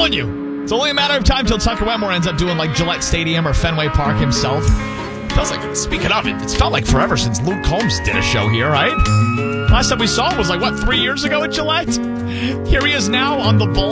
telling you, it's only a matter of time till Tucker Wetmore ends up doing like Gillette Stadium or Fenway Park himself. Feels like, speaking of it, it's felt like forever since Luke Combs did a show here, right? Last time we saw him was like, 3 years ago at Gillette? Here he is now on the Bull.